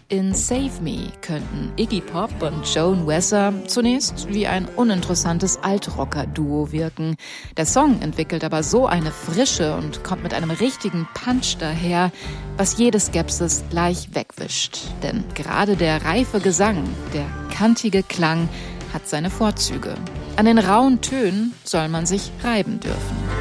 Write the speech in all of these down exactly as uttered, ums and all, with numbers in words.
In Save Me könnten Iggy Pop und Joan Wesser zunächst wie ein uninteressantes Altrocker-Duo wirken. Der Song entwickelt aber so eine Frische und kommt mit einem richtigen Punch daher, was jede Skepsis gleich wegwischt. Denn gerade der reife Gesang, der kantige Klang, hat seine Vorzüge. An den rauen Tönen soll man sich reiben dürfen.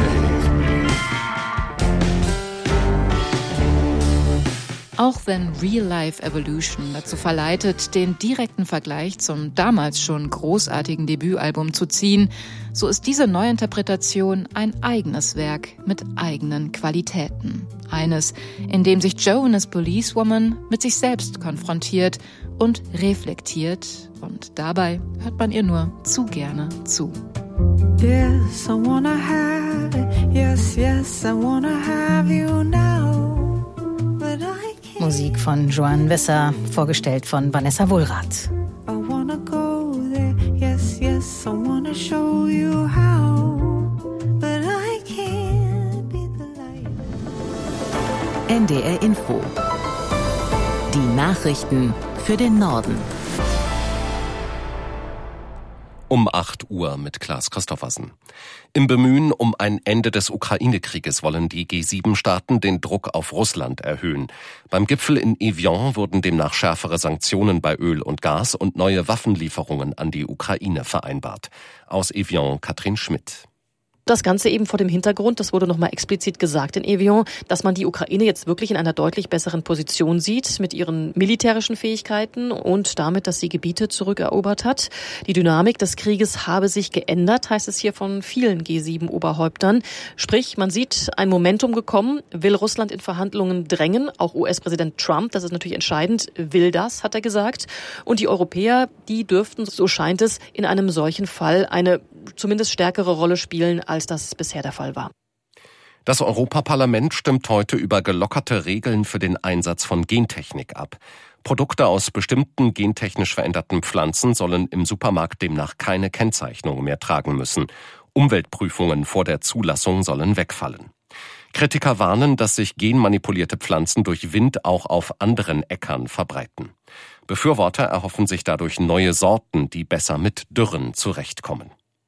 Auch wenn Real-Life Evolution dazu verleitet, den direkten Vergleich zum damals schon großartigen Debütalbum zu ziehen, so ist diese Neuinterpretation ein eigenes Werk mit eigenen Qualitäten. Eines, in dem sich Joan as Policewoman mit sich selbst konfrontiert und reflektiert, und dabei hört man ihr nur zu gerne zu. Yes, I wanna have it. Yes, yes, I wanna have you now. But I Musik von Joan Wesser, vorgestellt von Vanessa Wohlrath. I wanna go there. Yes, yes, I wanna show you how. But I can't be the light. N D R Info. Die Nachrichten für den Norden. Um acht Uhr mit Klaas Christoffersen. Im Bemühen um ein Ende des Ukraine-Krieges wollen die G sieben Staaten den Druck auf Russland erhöhen. Beim Gipfel in Evian wurden demnach schärfere Sanktionen bei Öl und Gas und neue Waffenlieferungen an die Ukraine vereinbart. Aus Evian Katrin Schmidt. Das Ganze eben vor dem Hintergrund, das wurde nochmal explizit gesagt in Evian, dass man die Ukraine jetzt wirklich in einer deutlich besseren Position sieht mit ihren militärischen Fähigkeiten und damit, dass sie Gebiete zurückerobert hat. Die Dynamik des Krieges habe sich geändert, heißt es hier von vielen G sieben Oberhäuptern. Sprich, man sieht ein Momentum gekommen, will Russland in Verhandlungen drängen. Auch U S-Präsident Trump, das ist natürlich entscheidend, will das, hat er gesagt. Und die Europäer, die dürften, so scheint es, in einem solchen Fall eine zumindest stärkere Rolle spielen, als das bisher der Fall war. Das Europaparlament stimmt heute über gelockerte Regeln für den Einsatz von Gentechnik ab. Produkte aus bestimmten gentechnisch veränderten Pflanzen sollen im Supermarkt demnach keine Kennzeichnung mehr tragen müssen. Umweltprüfungen vor der Zulassung sollen wegfallen. Kritiker warnen, dass sich genmanipulierte Pflanzen durch Wind auch auf anderen Äckern verbreiten. Befürworter erhoffen sich dadurch neue Sorten, die besser mit Dürren zurechtkommen.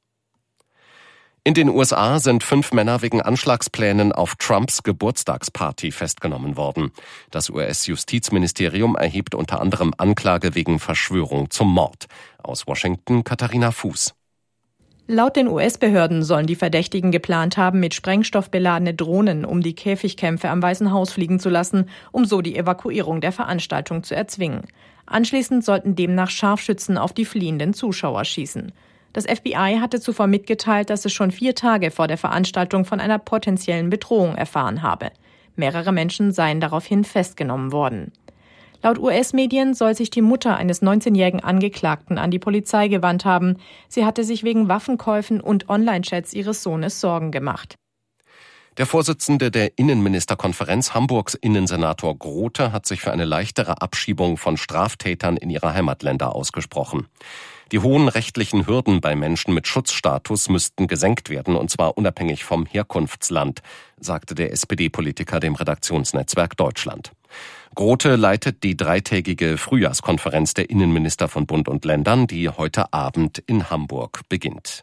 In den U S A sind fünf Männer wegen Anschlagsplänen auf Trumps Geburtstagsparty festgenommen worden. Das U S-Justizministerium erhebt unter anderem Anklage wegen Verschwörung zum Mord. Aus Washington Katharina Fuß. Laut den U S-Behörden sollen die Verdächtigen geplant haben, mit Sprengstoff beladene Drohnen um die Käfigkämpfe am Weißen Haus fliegen zu lassen, um so die Evakuierung der Veranstaltung zu erzwingen. Anschließend sollten demnach Scharfschützen auf die fliehenden Zuschauer schießen. Das F B I hatte zuvor mitgeteilt, dass es schon vier Tage vor der Veranstaltung von einer potenziellen Bedrohung erfahren habe. Mehrere Menschen seien daraufhin festgenommen worden. Laut U S-Medien soll sich die Mutter eines neunzehnjährigen Angeklagten an die Polizei gewandt haben. Sie hatte sich wegen Waffenkäufen und Online-Chats ihres Sohnes Sorgen gemacht. Der Vorsitzende der Innenministerkonferenz, Hamburgs Innensenator Grote, hat sich für eine leichtere Abschiebung von Straftätern in ihre Heimatländer ausgesprochen. Die hohen rechtlichen Hürden bei Menschen mit Schutzstatus müssten gesenkt werden, und zwar unabhängig vom Herkunftsland, sagte der S P D-Politiker dem Redaktionsnetzwerk Deutschland. Grote leitet die dreitägige Frühjahrskonferenz der Innenminister von Bund und Ländern, die heute Abend in Hamburg beginnt.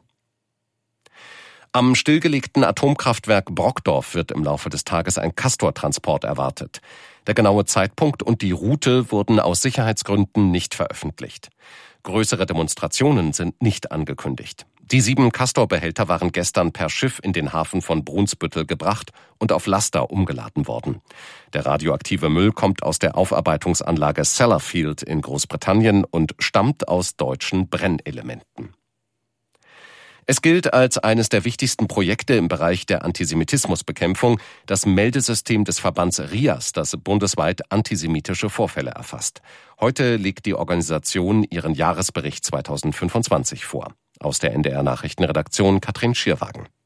Am stillgelegten Atomkraftwerk Brokdorf wird im Laufe des Tages ein Castor-Transport erwartet. Der genaue Zeitpunkt und die Route wurden aus Sicherheitsgründen nicht veröffentlicht. Größere Demonstrationen sind nicht angekündigt. Die sieben Castor-Behälter waren gestern per Schiff in den Hafen von Brunsbüttel gebracht und auf Laster umgeladen worden. Der radioaktive Müll kommt aus der Aufarbeitungsanlage Sellafield in Großbritannien und stammt aus deutschen Brennelementen. Es gilt als eines der wichtigsten Projekte im Bereich der Antisemitismusbekämpfung das Meldesystem des Verbands R I A S, das bundesweit antisemitische Vorfälle erfasst. Heute legt die Organisation ihren Jahresbericht zweitausendfünfundzwanzig vor. Aus der N D R-Nachrichtenredaktion Katrin Schierwagen.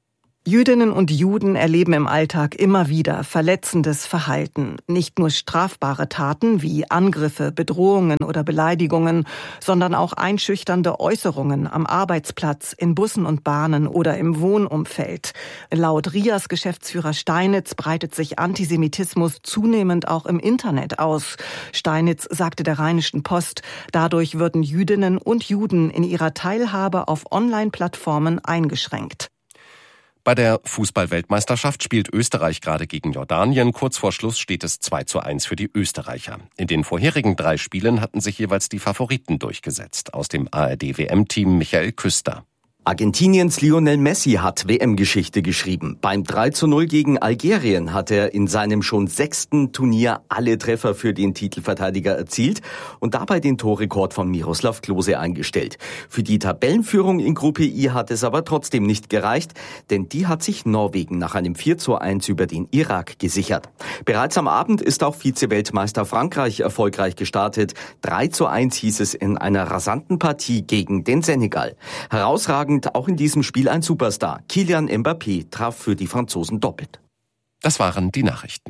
Jüdinnen und Juden erleben im Alltag immer wieder verletzendes Verhalten. Nicht nur strafbare Taten wie Angriffe, Bedrohungen oder Beleidigungen, sondern auch einschüchternde Äußerungen am Arbeitsplatz, in Bussen und Bahnen oder im Wohnumfeld. Laut R I A S-Geschäftsführer Steinitz breitet sich Antisemitismus zunehmend auch im Internet aus. Steinitz sagte der Rheinischen Post, dadurch würden Jüdinnen und Juden in ihrer Teilhabe auf Online-Plattformen eingeschränkt. Bei der Fußball-Weltmeisterschaft spielt Österreich gerade gegen Jordanien. Kurz vor Schluss steht es zwei zu eins für die Österreicher. In den vorherigen drei Spielen hatten sich jeweils die Favoriten durchgesetzt. Aus dem A R D-W M-Team Michael Küster. Argentiniens Lionel Messi hat W M-Geschichte geschrieben. Beim drei zu null gegen Algerien hat er in seinem schon sechsten Turnier alle Treffer für den Titelverteidiger erzielt und dabei den Torrekord von Miroslav Klose eingestellt. Für die Tabellenführung in Gruppe I hat es aber trotzdem nicht gereicht, denn die hat sich Norwegen nach einem vier zu eins über den Irak gesichert. Bereits am Abend ist auch Vize-Weltmeister Frankreich erfolgreich gestartet. drei zu eins hieß es in einer rasanten Partie gegen den Senegal. Herausragend auch in diesem Spiel ein Superstar. Kylian Mbappé traf für die Franzosen doppelt. Das waren die Nachrichten.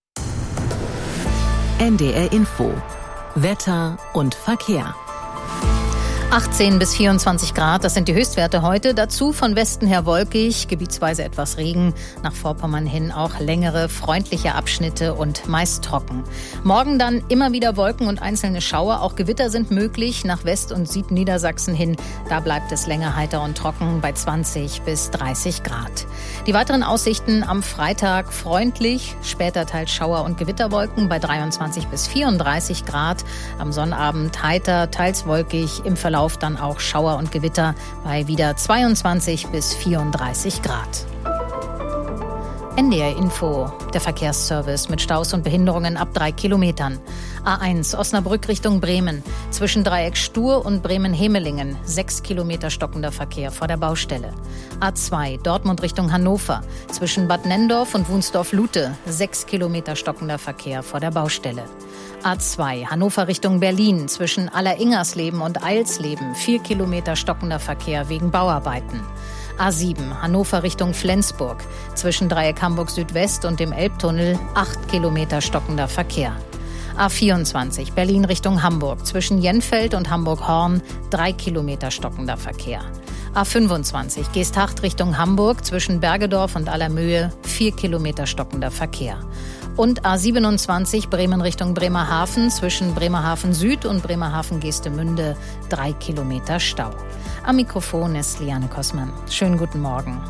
N D R Info. Wetter und Verkehr. achtzehn bis vierundzwanzig Grad, das sind die Höchstwerte heute. Dazu von Westen her wolkig, gebietsweise etwas Regen. Nach Vorpommern hin auch längere, freundliche Abschnitte und meist trocken. Morgen dann immer wieder Wolken und einzelne Schauer. Auch Gewitter sind möglich nach West- und Südniedersachsen hin. Da bleibt es länger heiter und trocken bei zwanzig bis dreißig Grad. Die weiteren Aussichten am Freitag freundlich, später teils Schauer und Gewitterwolken bei dreiundzwanzig bis vierunddreißig Grad. Am Sonnabend heiter, teils wolkig, im Verlauf dann auch Schauer und Gewitter bei wieder zweiundzwanzig bis vierunddreißig Grad. N D R Info, der Verkehrsservice mit Staus und Behinderungen ab drei Kilometern. A eins Osnabrück Richtung Bremen. Zwischen Dreieck Stur und Bremen-Hemelingen. Sechs Kilometer stockender Verkehr vor der Baustelle. A zwei Dortmund Richtung Hannover. Zwischen Bad Nenndorf und Wunsdorf-Lute. Sechs Kilometer stockender Verkehr vor der Baustelle. A zwei Hannover Richtung Berlin. Zwischen Alleringersleben und Eilsleben. Vier Kilometer stockender Verkehr wegen Bauarbeiten. A sieben Hannover Richtung Flensburg. Zwischen Dreieck Hamburg Südwest und dem Elbtunnel acht Kilometer stockender Verkehr. A vierundzwanzig Berlin Richtung Hamburg. Zwischen Jenfeld und Hamburg-Horn drei Kilometer stockender Verkehr. A fünfundzwanzig Geesthacht Richtung Hamburg. Zwischen Bergedorf und Allermöhe vier Kilometer stockender Verkehr. Und A siebenundzwanzig Bremen Richtung Bremerhaven. Zwischen Bremerhaven Süd und Bremerhaven Geestemünde drei Kilometer Stau. Am Mikrofon ist Liane Kossmann. Schönen guten Morgen.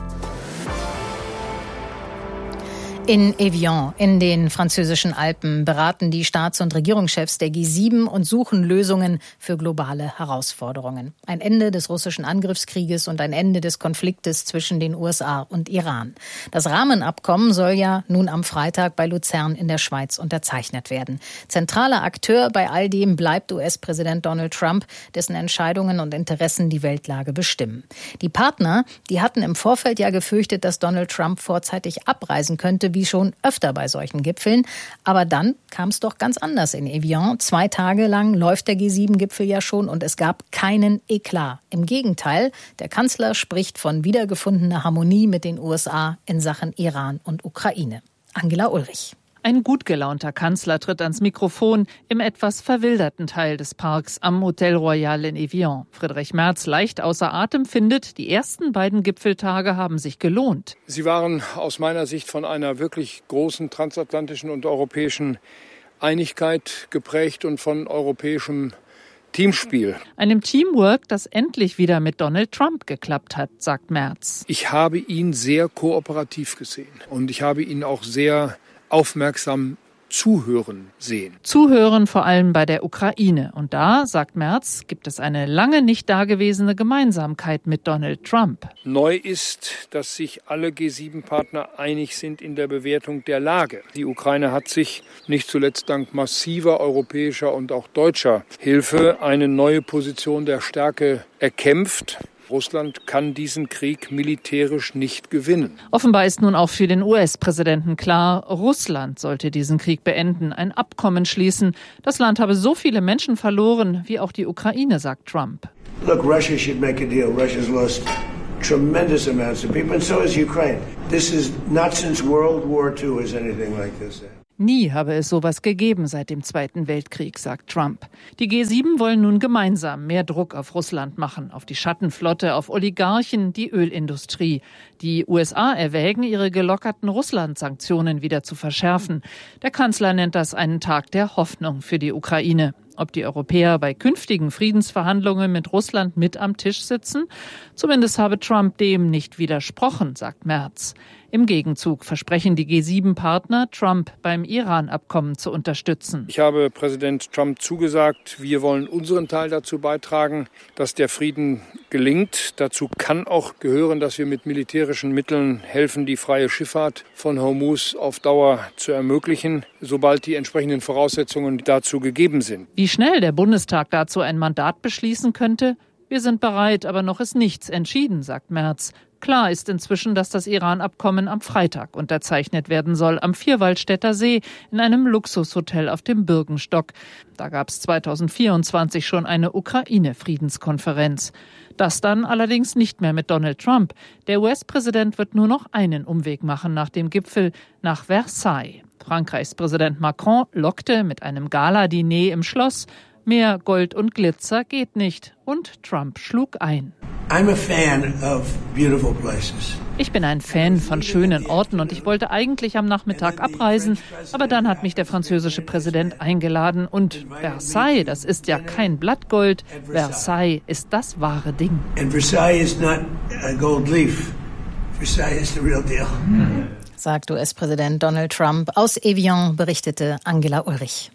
In Evian, in den französischen Alpen, beraten die Staats- und Regierungschefs der G sieben und suchen Lösungen für globale Herausforderungen. Ein Ende des russischen Angriffskrieges und ein Ende des Konfliktes zwischen den U S A und Iran. Das Rahmenabkommen soll ja nun am Freitag bei Luzern in der Schweiz unterzeichnet werden. Zentraler Akteur bei all dem bleibt U S-Präsident Donald Trump, dessen Entscheidungen und Interessen die Weltlage bestimmen. Die Partner, die hatten im Vorfeld ja gefürchtet, dass Donald Trump vorzeitig abreisen könnte, wie schon öfter bei solchen Gipfeln. Aber dann kam es doch ganz anders in Evian. Zwei Tage lang läuft der G sieben Gipfel ja schon und es gab keinen Eklat. Im Gegenteil, der Kanzler spricht von wiedergefundener Harmonie mit den U S A in Sachen Iran und Ukraine. Angela Ulrich. Ein gut gelaunter Kanzler tritt ans Mikrofon im etwas verwilderten Teil des Parks am Hotel Royal in Evian. Friedrich Merz leicht außer Atem findet, die ersten beiden Gipfeltage haben sich gelohnt. Sie waren aus meiner Sicht von einer wirklich großen transatlantischen und europäischen Einigkeit geprägt und von europäischem Teamspiel. Einem Teamwork, das endlich wieder mit Donald Trump geklappt hat, sagt Merz. Ich habe ihn sehr kooperativ gesehen und ich habe ihn auch sehr aufmerksam zuhören sehen. Zuhören vor allem bei der Ukraine. Und da, sagt Merz, gibt es eine lange nicht dagewesene Gemeinsamkeit mit Donald Trump. Neu ist, dass sich alle G sieben Partner einig sind in der Bewertung der Lage. Die Ukraine hat sich nicht zuletzt dank massiver europäischer und auch deutscher Hilfe eine neue Position der Stärke erkämpft. Russland kann diesen Krieg militärisch nicht gewinnen. Offenbar ist nun auch für den U S-Präsidenten klar, Russland sollte diesen Krieg beenden, ein Abkommen schließen. Das Land habe so viele Menschen verloren, wie auch die Ukraine, sagt Trump. Look, Russia should make a deal. Russia's lost tremendous amounts of people, and so is Ukraine. This is not since World War Two is anything like this. Nie habe es sowas gegeben seit dem Zweiten Weltkrieg, sagt Trump. Die G sieben wollen nun gemeinsam mehr Druck auf Russland machen, auf die Schattenflotte, auf Oligarchen, die Ölindustrie. Die U S A erwägen, ihre gelockerten Russland-Sanktionen wieder zu verschärfen. Der Kanzler nennt das einen Tag der Hoffnung für die Ukraine. Ob die Europäer bei künftigen Friedensverhandlungen mit Russland mit am Tisch sitzen? Zumindest habe Trump dem nicht widersprochen, sagt Merz. Im Gegenzug versprechen die G sieben Partner, Trump beim Iran-Abkommen zu unterstützen. Ich habe Präsident Trump zugesagt, wir wollen unseren Teil dazu beitragen, dass der Frieden gelingt. Dazu kann auch gehören, dass wir mit militärischen Mitteln helfen, die freie Schifffahrt von Hormuz auf Dauer zu ermöglichen, sobald die entsprechenden Voraussetzungen dazu gegeben sind. Wie schnell der Bundestag dazu ein Mandat beschließen könnte? Wir sind bereit, aber noch ist nichts entschieden, sagt Merz. Klar ist inzwischen, dass das Iran-Abkommen am Freitag unterzeichnet werden soll, am Vierwaldstätter See, in einem Luxushotel auf dem Bürgenstock. Da gab es zweitausendvierundzwanzig schon eine Ukraine-Friedenskonferenz. Das dann allerdings nicht mehr mit Donald Trump. Der U S-Präsident wird nur noch einen Umweg machen nach dem Gipfel, nach Versailles. Frankreichs Präsident Macron lockte mit einem Gala-Diner im Schloss. Mehr Gold und Glitzer geht nicht. Und Trump schlug ein. I'm a fan of beautiful places. Ich bin ein Fan von schönen Orten und ich wollte eigentlich am Nachmittag abreisen, aber dann hat mich der französische Präsident eingeladen und Versailles, das ist ja kein Blattgold, Versailles ist das wahre Ding. And Versailles is not a gold leaf. Versailles is the real deal. Sagt U S-Präsident Donald Trump. Aus Evian berichtete Angela Ulrich.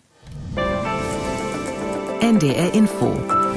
N D R Info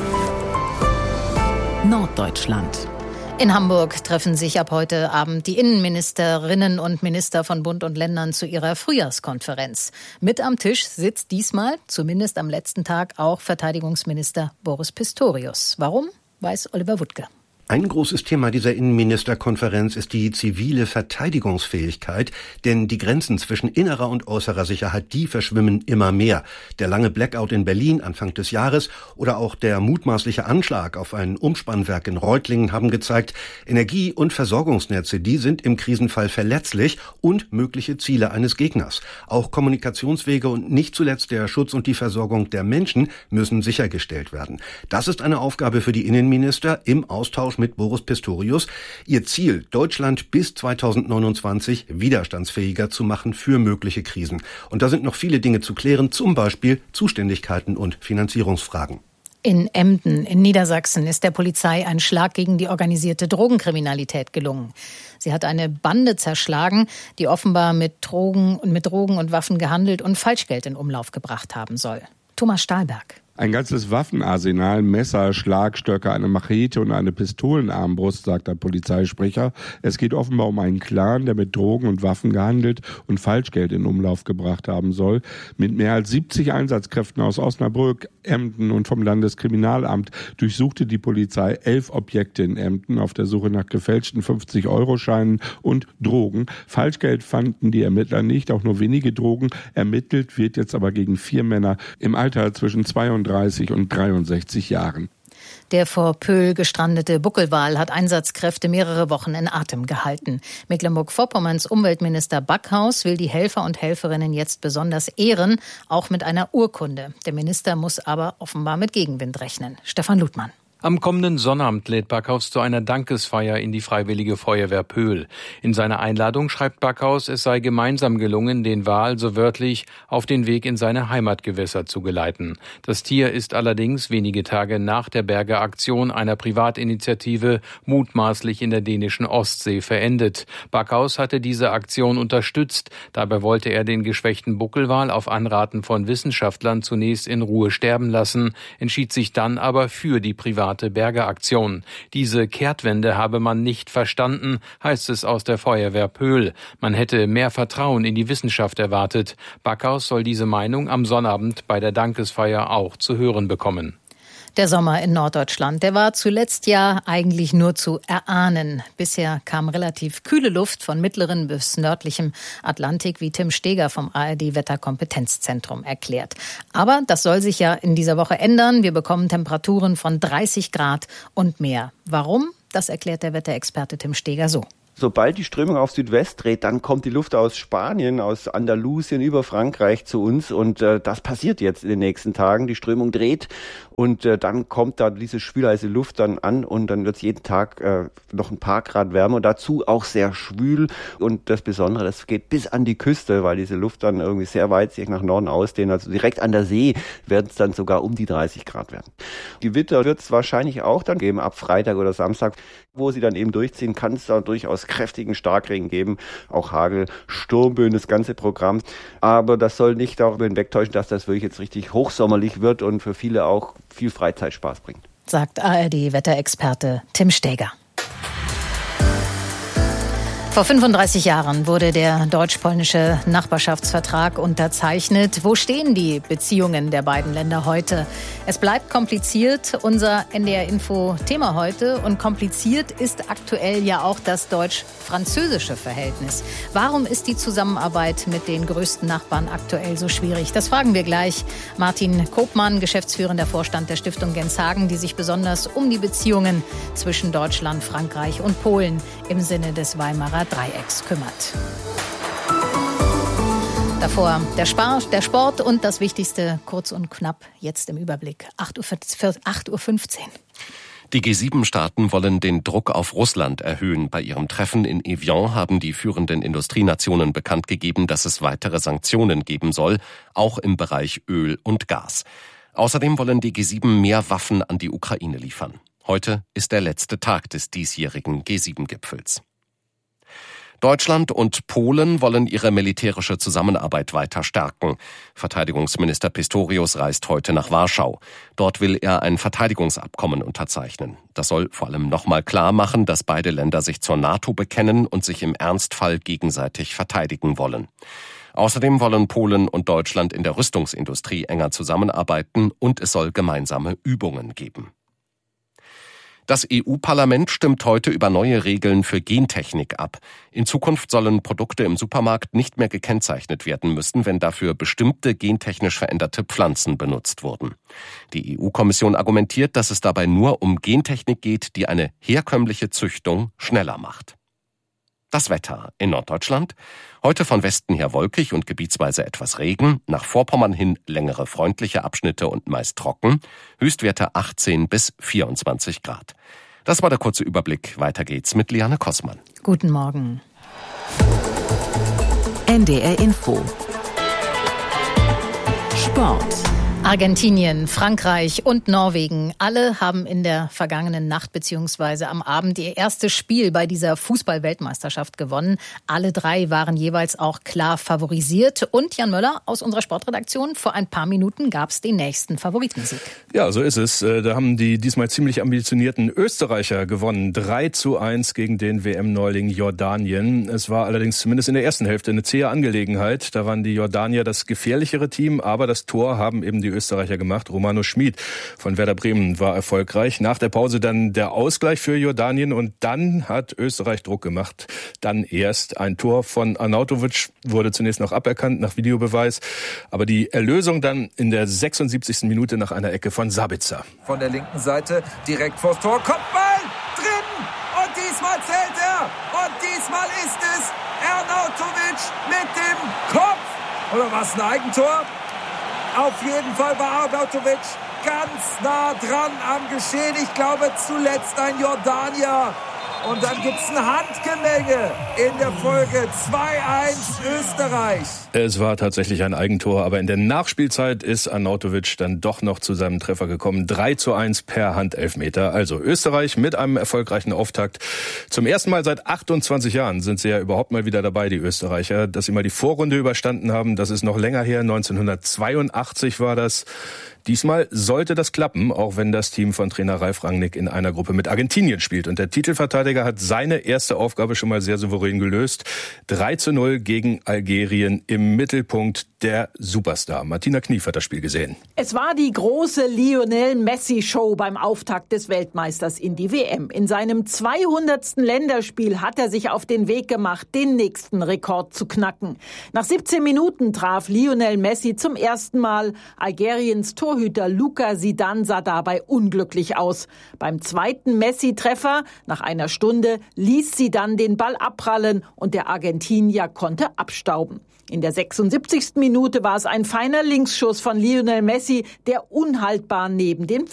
Norddeutschland. In Hamburg treffen sich ab heute Abend die Innenministerinnen und Minister von Bund und Ländern zu ihrer Frühjahrskonferenz. Mit am Tisch sitzt diesmal, zumindest am letzten Tag, auch Verteidigungsminister Boris Pistorius. Warum, weiß Oliver Wuttke. Ein großes Thema dieser Innenministerkonferenz ist die zivile Verteidigungsfähigkeit, denn die Grenzen zwischen innerer und äußerer Sicherheit, die verschwimmen immer mehr. Der lange Blackout in Berlin Anfang des Jahres oder auch der mutmaßliche Anschlag auf ein Umspannwerk in Reutlingen haben gezeigt, Energie- und Versorgungsnetze, die sind im Krisenfall verletzlich und mögliche Ziele eines Gegners. Auch Kommunikationswege und nicht zuletzt der Schutz und die Versorgung der Menschen müssen sichergestellt werden. Das ist eine Aufgabe für die Innenminister im Austausch mit Boris Pistorius. Ihr Ziel, Deutschland bis zweitausendneunundzwanzig widerstandsfähiger zu machen für mögliche Krisen. Und da sind noch viele Dinge zu klären, zum Beispiel Zuständigkeiten und Finanzierungsfragen. In Emden in Niedersachsen ist der Polizei ein Schlag gegen die organisierte Drogenkriminalität gelungen. Sie hat eine Bande zerschlagen, die offenbar mit Drogen und mit Drogen und Waffen gehandelt und Falschgeld in Umlauf gebracht haben soll. Thomas Stahlberg. Ein ganzes Waffenarsenal, Messer, Schlagstöcke, eine Machete und eine Pistolenarmbrust, sagt der Polizeisprecher. Es geht offenbar um einen Clan, der mit Drogen und Waffen gehandelt und Falschgeld in Umlauf gebracht haben soll. Mit mehr als siebzig Einsatzkräften aus Osnabrück, Emden und vom Landeskriminalamt durchsuchte die Polizei elf Objekte in Emden auf der Suche nach gefälschten fünfzig-Euro-Scheinen und Drogen. Falschgeld fanden die Ermittler nicht, auch nur wenige Drogen. Ermittelt wird jetzt aber gegen vier Männer im Alter zwischen zweiunddreißig und dreiundsechzig Jahren. Der vor Pöhl gestrandete Buckelwal hat Einsatzkräfte mehrere Wochen in Atem gehalten. Mecklenburg-Vorpommerns Umweltminister Backhaus will die Helfer und Helferinnen jetzt besonders ehren, auch mit einer Urkunde. Der Minister muss aber offenbar mit Gegenwind rechnen. Stefan Ludmann. Am kommenden Sonnabend lädt Backhaus zu einer Dankesfeier in die Freiwillige Feuerwehr Pöhl. In seiner Einladung schreibt Backhaus, es sei gemeinsam gelungen, den Wal so wörtlich auf den Weg in seine Heimatgewässer zu geleiten. Das Tier ist allerdings wenige Tage nach der Bergeaktion einer Privatinitiative mutmaßlich in der dänischen Ostsee verendet. Backhaus hatte diese Aktion unterstützt. Dabei wollte er den geschwächten Buckelwal auf Anraten von Wissenschaftlern zunächst in Ruhe sterben lassen, entschied sich dann aber für die private Bergeaktion. Diese Kehrtwende habe man nicht verstanden, heißt es aus der Feuerwehr Pöhl. Man hätte mehr Vertrauen in die Wissenschaft erwartet. Backhaus soll diese Meinung am Sonnabend bei der Dankesfeier auch zu hören bekommen. Der Sommer in Norddeutschland, der war zuletzt ja eigentlich nur zu erahnen. Bisher kam relativ kühle Luft von mittleren bis nördlichem Atlantik, wie Tim Steger vom A R D-Wetterkompetenzzentrum erklärt. Aber das soll sich ja in dieser Woche ändern. Wir bekommen Temperaturen von dreißig Grad und mehr. Warum? Das erklärt der Wetterexperte Tim Steger so. Sobald die Strömung auf Südwest dreht, dann kommt die Luft aus Spanien, aus Andalusien über Frankreich zu uns und äh, das passiert jetzt in den nächsten Tagen. Die Strömung dreht und äh, dann kommt da diese schwülheiße Luft dann an und dann wird es jeden Tag äh, noch ein paar Grad wärmer und dazu auch sehr schwül. Und das Besondere, das geht bis an die Küste, weil diese Luft dann irgendwie sehr weit sich nach Norden ausdehnt. Also direkt an der See werden es dann sogar um die dreißig Grad werden. Gewitter wird es wahrscheinlich auch dann geben ab Freitag oder Samstag. Wo sie dann eben durchziehen, kann es da durchaus kräftigen Starkregen geben, auch Hagel, Sturmböen, das ganze Programm. Aber das soll nicht darüber hinwegtäuschen, dass das wirklich jetzt richtig hochsommerlich wird und für viele auch viel Freizeitspaß bringt. Sagt A R D-Wetterexperte Tim Steger. Vor fünfunddreißig Jahren wurde der deutsch-polnische Nachbarschaftsvertrag unterzeichnet. Wo stehen die Beziehungen der beiden Länder heute? Es bleibt kompliziert, unser N D R-Info-Thema heute. Und kompliziert ist aktuell ja auch das deutsch-französische Verhältnis. Warum ist die Zusammenarbeit mit den größten Nachbarn aktuell so schwierig? Das fragen wir gleich Martin Kopmann, geschäftsführender Vorstand der Stiftung Genshagen, die sich besonders um die Beziehungen zwischen Deutschland, Frankreich und Polen im Sinne des Weimarer Dreiecks kümmert. Davor der, Spar, der Sport und das Wichtigste kurz und knapp jetzt im Überblick. acht Uhr fünfzehn. Die G sieben Staaten wollen den Druck auf Russland erhöhen. Bei ihrem Treffen in Evian haben die führenden Industrienationen bekannt gegeben, dass es weitere Sanktionen geben soll, auch im Bereich Öl und Gas. Außerdem wollen die G sieben mehr Waffen an die Ukraine liefern. Heute ist der letzte Tag des diesjährigen G sieben Gipfels. Deutschland und Polen wollen ihre militärische Zusammenarbeit weiter stärken. Verteidigungsminister Pistorius reist heute nach Warschau. Dort will er ein Verteidigungsabkommen unterzeichnen. Das soll vor allem nochmal klar machen, dass beide Länder sich zur NATO bekennen und sich im Ernstfall gegenseitig verteidigen wollen. Außerdem wollen Polen und Deutschland in der Rüstungsindustrie enger zusammenarbeiten und es soll gemeinsame Übungen geben. Das E U-Parlament stimmt heute über neue Regeln für Gentechnik ab. In Zukunft sollen Produkte im Supermarkt nicht mehr gekennzeichnet werden müssen, wenn dafür bestimmte gentechnisch veränderte Pflanzen benutzt wurden. Die E U-Kommission argumentiert, dass es dabei nur um Gentechnik geht, die eine herkömmliche Züchtung schneller macht. Das Wetter in Norddeutschland. Heute von Westen her wolkig und gebietsweise etwas Regen. Nach Vorpommern hin längere freundliche Abschnitte und meist trocken. Höchstwerte achtzehn bis vierundzwanzig Grad. Das war der kurze Überblick. Weiter geht's mit Liane Kossmann. Guten Morgen. N D R Info. Sport. Argentinien, Frankreich und Norwegen, alle haben in der vergangenen Nacht bzw. am Abend ihr erstes Spiel bei dieser Fußball-Weltmeisterschaft gewonnen. Alle drei waren jeweils auch klar favorisiert. Und Jan Möller aus unserer Sportredaktion, vor ein paar Minuten gab es den nächsten Favoritensieg. Ja, so ist es. Da haben die diesmal ziemlich ambitionierten Österreicher gewonnen. drei zu eins gegen den W M-Neuling Jordanien. Es war allerdings zumindest in der ersten Hälfte eine zähe Angelegenheit. Da waren die Jordanier das gefährlichere Team, aber das Tor haben eben die Österreicher gemacht. Romano Schmid von Werder Bremen war erfolgreich. Nach der Pause dann der Ausgleich für Jordanien und dann hat Österreich Druck gemacht. Dann erst ein Tor von Arnautovic wurde zunächst noch aberkannt nach Videobeweis, aber die Erlösung dann in der sechsundsiebzigsten Minute nach einer Ecke von Sabitzer. Von der linken Seite direkt vors Tor, Kopfball drin und diesmal zählt er und diesmal ist es Arnautovic mit dem Kopf. Oder was, ein Eigentor? Auf jeden Fall war Arnautovic ganz nah dran am Geschehen. Ich glaube zuletzt ein Jordanier. Und dann gibt's ein Handgemenge in der Folge. zwei eins Österreich. Es war tatsächlich ein Eigentor, aber in der Nachspielzeit ist Arnautovic dann doch noch zu seinem Treffer gekommen. drei zu eins per Handelfmeter. Also Österreich mit einem erfolgreichen Auftakt. Zum ersten Mal seit achtundzwanzig Jahren sind sie ja überhaupt mal wieder dabei, die Österreicher. Dass sie mal die Vorrunde überstanden haben, das ist noch länger her. neunzehnhundertzweiundachtzig war das. Diesmal sollte das klappen, auch wenn das Team von Trainer Ralf Rangnick in einer Gruppe mit Argentinien spielt. Und der Titelverteidiger hat seine erste Aufgabe schon mal sehr souverän gelöst. drei zu null gegen Algerien im Mittelpunkt der Superstar. Martina Knief hat das Spiel gesehen. Es war die große Lionel-Messi-Show beim Auftakt des Weltmeisters in die W M. In seinem zweihundertsten Länderspiel hat er sich auf den Weg gemacht, den nächsten Rekord zu knacken. Nach siebzehn Minuten traf Lionel Messi zum ersten Mal Algeriens Torhüter Torhüter Luka Zidane sah dabei unglücklich aus. Beim zweiten Messi-Treffer nach einer Stunde ließ Zidane den Ball abprallen und der Argentinier konnte abstauben. In der sechsundsiebzigsten Minute war es ein feiner Linksschuss von Lionel Messi, der unhaltbar neben den